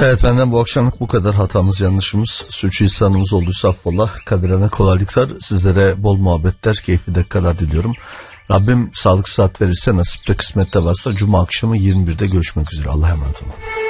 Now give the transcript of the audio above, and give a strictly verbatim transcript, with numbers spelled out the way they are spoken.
Evet, benden bu akşamlık bu kadar. Hatamız, yanlışımız, suçu insanımız olduysa affola. Kadir'e kolaylıklar, sizlere bol muhabbetler, keyifli dakikalar diliyorum. Rabbim sağlık saat verirse, nasipte kısmette varsa Cuma akşamı yirmi birde görüşmek üzere. Allah'a emanet olun.